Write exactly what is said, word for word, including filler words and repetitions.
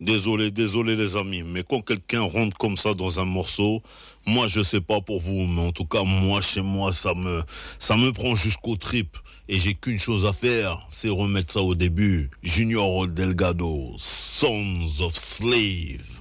Désolé, désolé les amis, mais quand quelqu'un rentre comme ça dans un morceau, moi je sais pas pour vous, mais en tout cas moi chez moi ça me ça me prend jusqu'aux tripes et j'ai qu'une chose à faire, c'est remettre ça au début. Junior Delgado, Sons of Slave.